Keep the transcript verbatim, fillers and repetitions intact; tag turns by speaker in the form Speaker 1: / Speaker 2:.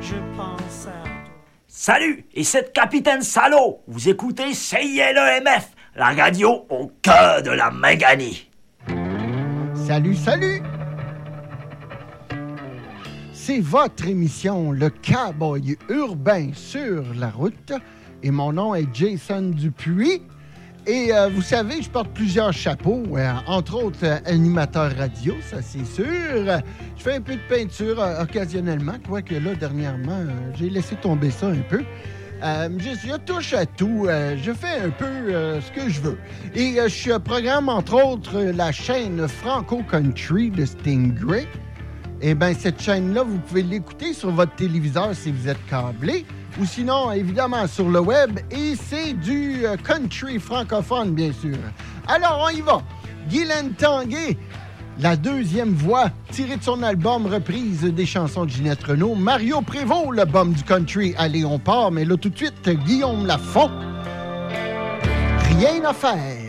Speaker 1: je pense à toi.
Speaker 2: Salut, ici le Capitaine Salaud. Vous écoutez C I L E M F, la radio au cœur de la Méganie.
Speaker 3: Salut, salut! C'est votre émission, le Cowboy urbain sur la route. Et mon nom est Jason Dupuis. Et euh, vous savez, je porte plusieurs chapeaux, euh, entre autres euh, animateur radio, ça c'est sûr. Je fais un peu de peinture euh, occasionnellement, quoique là, dernièrement, euh, j'ai laissé tomber ça un peu. Euh, je, je touche à tout, euh, je fais un peu euh, ce que je veux. Et euh, je programme entre autres la chaîne Franco Country de Stingray. Eh bien, cette chaîne-là, vous pouvez l'écouter sur votre téléviseur si vous êtes câblé, ou sinon, évidemment, sur le web, et c'est du euh, country francophone, bien sûr. Alors, on y va. Guylaine Tanguay, la deuxième voix, tirée de son album reprise des chansons de Ginette Renault. Mario Prévost, le bum du country. Allez, on part, mais là, tout de suite, Guillaume Lafont. Rien à faire.